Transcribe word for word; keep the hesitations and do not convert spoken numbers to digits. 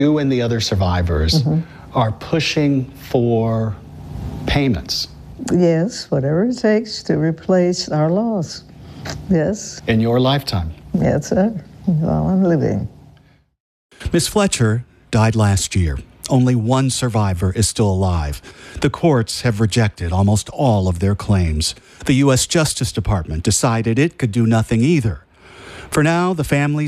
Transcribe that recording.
You and the other survivors mm-hmm. are pushing for payments. Yes, whatever it takes to replace our loss. Yes. In your lifetime. Yes, sir. While I'm living. Miss Fletcher died last year. Only one survivor is still alive. The courts have rejected almost all of their claims. The U S Justice Department decided it could do nothing either. For now, the families